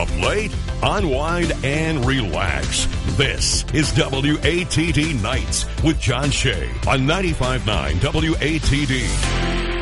a plate, unwind, and relax. This is WATD Nights with John Shea on 95.9 WATD.